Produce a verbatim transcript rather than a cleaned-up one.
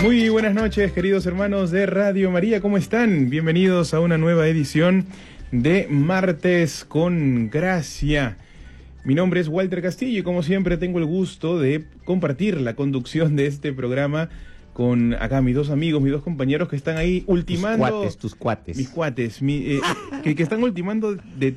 Muy buenas noches, queridos hermanos de Radio María, ¿cómo están? Bienvenidos a una nueva edición de Martes con Gracia. Mi nombre es Walter Castillo y como siempre tengo el gusto de compartir la conducción de este programa con acá mis dos amigos, mis dos compañeros que están ahí ultimando... Tus cuates, tus cuates. Mis cuates, mi, eh, que, que están ultimando de